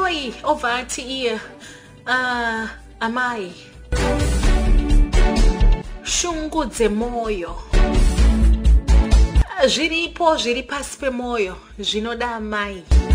Joy ovati iye amai shungudze moyo. Zviripo zviri pasi pemoyo zvinoda amai.